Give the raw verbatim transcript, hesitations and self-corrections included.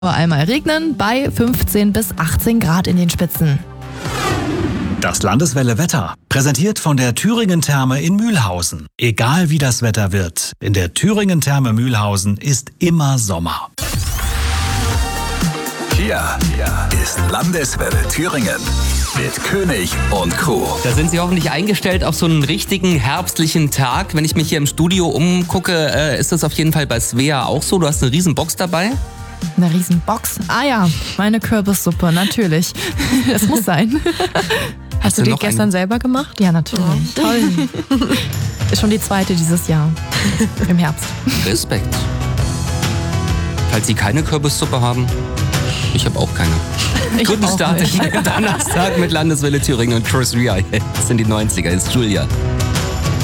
einmal regnen bei fünfzehn bis achtzehn Grad in den Spitzen. Das Landeswelle-Wetter, präsentiert von der Thüringen-Therme in Mühlhausen. Egal wie das Wetter wird, in der Thüringen-Therme Mühlhausen ist immer Sommer. Hier, hier ist Landeswelle Thüringen mit König und Crew. Da sind Sie hoffentlich eingestellt auf so einen richtigen herbstlichen Tag. Wenn ich mich hier im Studio umgucke, äh, ist das auf jeden Fall bei Svea auch so. Du hast eine riesen Box dabei. Eine riesen Box? Ah ja, meine Kürbissuppe, natürlich. Es muss sein. Hast, Hast du die gestern einen? selber gemacht? Ja, natürlich. Oh, toll. Ist schon die zweite dieses Jahr. Im Herbst. Respekt. Falls Sie keine Kürbissuppe haben, ich habe auch keine. Ich Guten auch Start nicht. in den Donnerstag mit Landeswelle Thüringen und Chris Ria. Das sind die neunziger, ist Julia.